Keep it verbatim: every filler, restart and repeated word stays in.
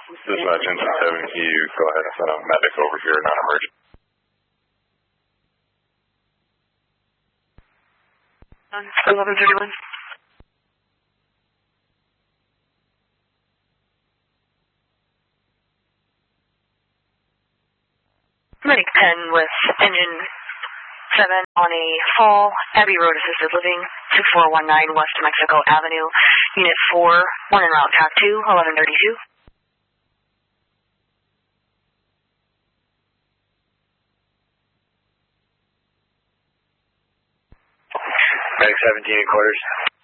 Dispatch engine seven, can you go ahead and send a medic over here, non-emergent? eleven thirty-one. Medic ten with engine seven on a fall, Abbey Road Assisted Living, two four one nine West Mexico Avenue, Unit four, one en route, T A C two, eleven thirty-two. Medic seventeen in quarters.